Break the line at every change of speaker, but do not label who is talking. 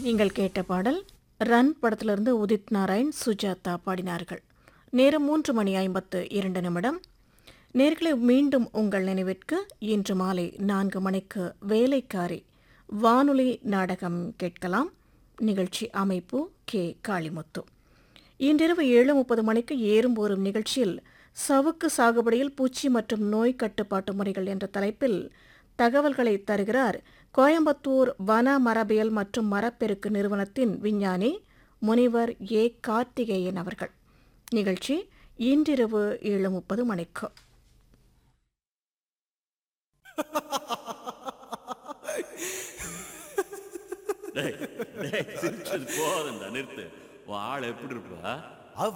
நீங்கள் கேட்ட பாடல் ரன் படத்திலிருந்து உதித் நாராயண் சுஜாதா பாடினார்கள். நேரம் 3:52. நேர்களை மீண்டும் உங்கள் நினைவிற்கு இன்று மாலை 4 மணிக்கு வேலைக்காரி வானொலி நாடகம் கேட்கலாம். நிகழ்ச்சி அமைப்பு கே. காளிமுத்து. இன்றிரவு 7:30 மணிக்கு ஏறும் போரும் நிகழ்ச்சியில் சவுக்கு சாகுபடியில் பூச்சி மற்றும் நோய் கட்டுப்பாட்டு முறைகள் என்ற தலைப்பில் தகவல்களை தருகிறார் கோயம்புத்தூர் வன மரபியல் மற்றும் மரப்பெருக்கு நிறுவனத்தின் விஞ்ஞானி முனிவர் ஏ. கார்த்திகேயன் அவர்கள். நிகழ்ச்சி இன்றிரவு 7:30 மணிக்கு.
சிரிச்சது போதும்டா, நிறுத்து. ஆள் எப்படி இருப்பா?